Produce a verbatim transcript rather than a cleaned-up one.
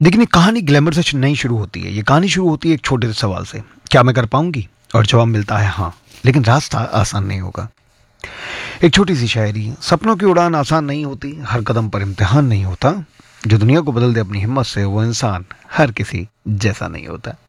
लेकिन ये कहानी ग्लैमर से नहीं शुरू होती है। ये कहानी शुरू होती है एक छोटे से सवाल से, क्या मैं कर पाऊंगी? और जवाब मिलता है हाँ, लेकिन रास्ता आसान नहीं होगा। एक छोटी सी शायरी, सपनों की उड़ान आसान नहीं होती, हर कदम पर इम्तिहान नहीं होता, जो दुनिया को बदल दे अपनी हिम्मत से वो इंसान हर किसी जैसा नहीं होता।